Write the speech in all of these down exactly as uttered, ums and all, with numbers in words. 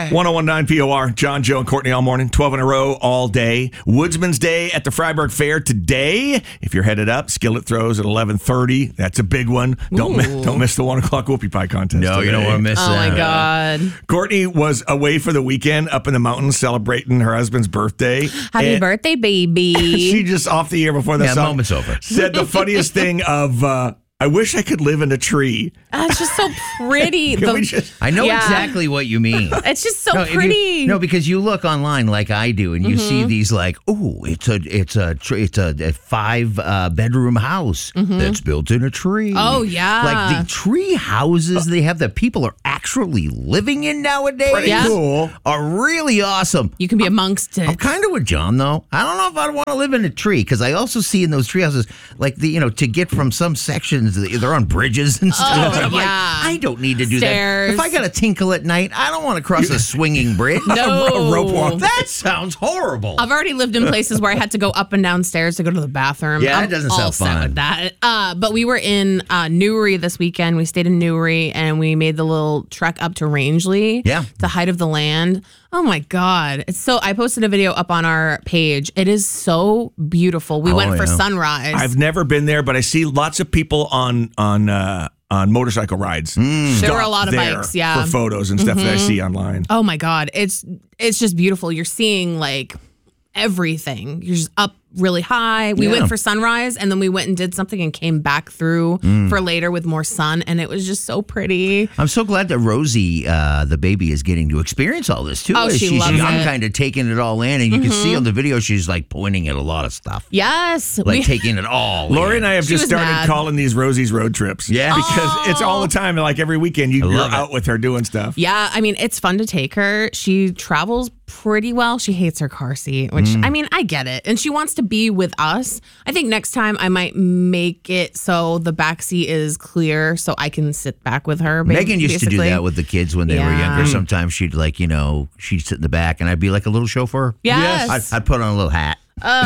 R. one oh one point nine P O R. John, Joe, and Courtney all morning. twelve in a row all day. Woodsman's Day at the Freiburg Fair today. If you're headed up, Skillet throws at eleven thirty. That's a big one. Don't miss, don't miss the one o'clock whoopie pie contest. No, today. you don't want to miss Oh, that. my God. Courtney was away for the weekend up in the mountains celebrating her husband's birthday. Happy And birthday, baby. She just off the air before the Yeah, song moment's over. said the funniest thing of, uh, I wish I could live in a tree. Ah, it's just so pretty. Can The- we just... I know Yeah. exactly what you mean. it's just so No, if you- pretty. no, because you look online like I do, and you Mm-hmm. see these like, oh, it's a it's a tr- it's a, a five uh, bedroom house that's built in a tree. Mm-hmm. Oh, yeah. like the tree houses they have that people are actually living in nowadays. Pretty Yeah. cool. Are really awesome. you can be amongst it. I'm kind of with John though. I don't know if I'd want to live in a tree because I also see in those tree houses like the you know to get from some sections they're on bridges and stuff. Oh, And I'm like, yeah. I don't need to do Stairs. that. If I got to tinkle at night, I don't want to cross a swinging bridge. No. A rope walk. That sounds horrible. I've already lived in places where I had to go up and down stairs to go to the bathroom. Yeah, I'm that doesn't all sound set fun. with that. Uh, but we were in uh, Newry this weekend. We stayed in Newry and we made the little trek up to Rangeley. Yeah. The height of the land. Oh my God. It's so, I posted a video up on our page. It is so beautiful. We Oh, went for yeah. sunrise. I've never been there, but I see lots of people on on uh, on motorcycle rides. There were a stop lot of there bikes, yeah. for photos and stuff that I see online. Oh my God. It's it's just beautiful. You're seeing like everything. You're just up really high. We Yeah. went for sunrise and then we went and did something and came back through for later with more sun and it was just so pretty. I'm so glad that Rosie, uh, the baby, is getting to experience all this too. Oh, As she she's loves young, it. kind of taking it all in, and you can see on the video she's like pointing at a lot of stuff, Yes. like we, taking it all. Lori in. and I have She just was started mad. calling these Rosie's road trips. Yeah. Because it's all the time. Like every weekend, you, I you're love it. out with her doing stuff. yeah, I mean, it's fun to take her. She travels pretty well. She hates her car seat, which Mm. I mean, I get it. And she wants to be with us. I think next time I might make it so the back seat is clear so I can sit back with her. ba- Megan used to do basically. that with the kids when they were Yeah. younger. Sometimes she'd like, you know, she'd sit in the back and I'd be like a little chauffeur. Yes. I'd, I'd put on a little hat.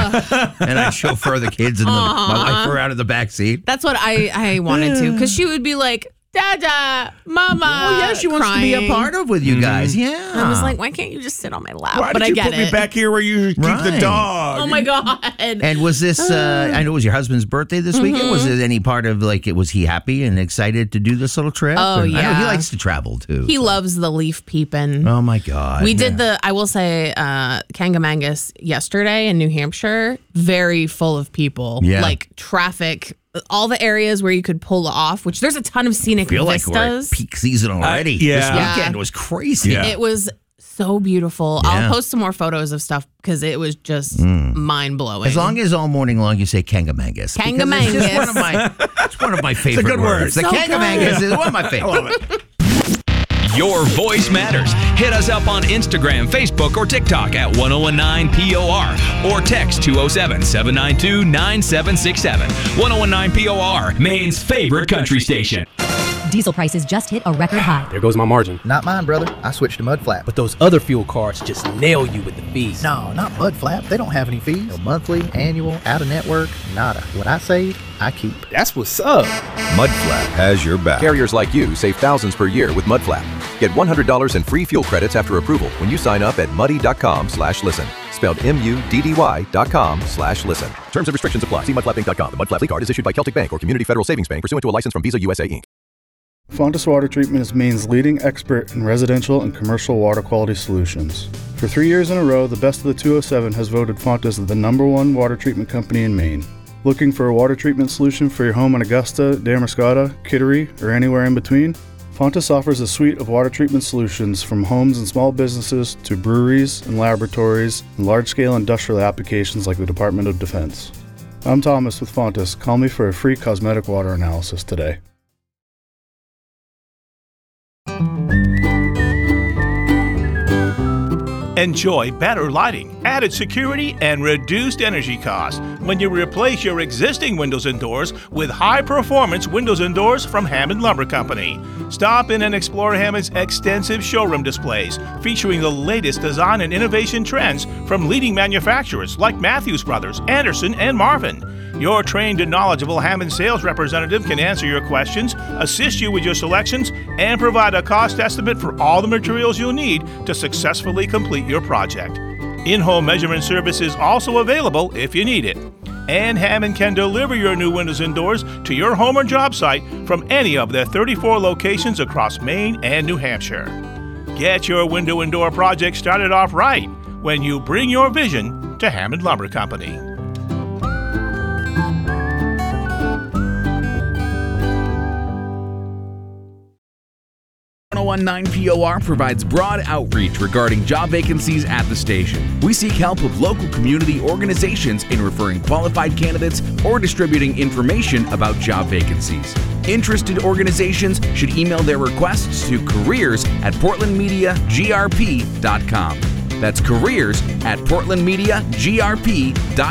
and I'd chauffeur the kids and the, my wife were out of the back seat. That's what I, I wanted to, because she would be like, Dada, Mama. Oh, yeah, she wants to be a crying. part of with you guys. Yeah. I was like, why can't you just sit on my lap? Why but did I you get put it. me back here where you keep the Right. dog? Oh my God. And was this, uh, I know it was your husband's birthday this weekend. Was it any part of like, was he happy and excited to do this little trip? Oh, Or- I know he yeah. likes to travel too. He loves the leaf peeping. Oh my God. We did the, I will say, uh, Kangamangas yesterday in New Hampshire. Very full of people. Yeah. Like traffic, all the areas where you could pull off, which there's a ton of scenic feel like we're at vistas. peak season already. Uh, yeah. This Yeah. weekend was crazy. Yeah. It was so beautiful. Yeah. I'll post some more photos of stuff because it was just mind blowing. As long as all morning long you say Kangamangas. because It's just one of my, it's one of my favorite good word. words. The So Kangamangas is one of my favorites. Your voice matters. Hit us up on Instagram, Facebook, or TikTok at one oh one nine P O R or text two oh seven, seven nine two, nine seven six seven. one oh one nine P O R, Maine's favorite country station. Diesel prices just hit a record high. There goes my margin. Not mine, brother. I switched to Mudflap. But those other fuel cards just nail you with the fees. No, not Mudflap. They don't have any fees. No monthly, annual, out of network, nada. What I save, I keep. That's what's up. Mudflap has your back. Carriers like you save thousands per year with Mudflap. Get one hundred dollars in free fuel credits after approval when you sign up at muddy.com slash listen. Spelled M U D D Y dot com slash listen. Terms and restrictions apply. See mudflap inc dot com. The Mudflap Fleet Card is issued by Celtic Bank or Community Federal Savings Bank pursuant to a license from Visa U S A Incorporated. Fontis Water Treatment is Maine's leading expert in residential and commercial water quality solutions. For three years in a row, the Best of the two oh seven has voted Fontis the number one water treatment company in Maine. Looking for a water treatment solution for your home in Augusta, Damariscotta, Kittery, or anywhere in between? Fontis offers a suite of water treatment solutions from homes and small businesses to breweries and laboratories and large-scale industrial applications like the Department of Defense. I'm Thomas with Fontis. Call me for a free cosmetic water analysis today. Enjoy better lighting, added security, and reduced energy costs when you replace your existing windows and doors with high-performance windows and doors from Hammond Lumber Company. Stop in and explore Hammond's extensive showroom displays featuring the latest design and innovation trends from leading manufacturers like Matthews Brothers, Anderson, and Marvin. Your trained and knowledgeable Hammond sales representative can answer your questions, assist you with your selections, and provide a cost estimate for all the materials you'll need to successfully complete your project. In-home measurement service is also available if you need it. And Hammond can deliver your new windows and doors to your home or job site from any of their thirty-four locations across Maine and New Hampshire. Get your window and door project started off right when you bring your vision to Hammond Lumber Company. one oh one point nine P O R provides broad outreach regarding job vacancies at the station. We seek help of local community organizations in referring qualified candidates or distributing information about job vacancies. Interested organizations should email their requests to careers at portland media g r p dot com. That's careers at portland media g r p dot com.